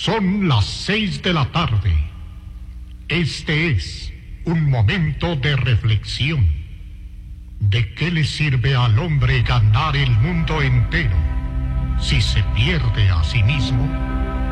Son las 6 de la tarde. Este es un momento de reflexión. ¿De qué le sirve al hombre ganar el mundo entero si se pierde a sí mismo?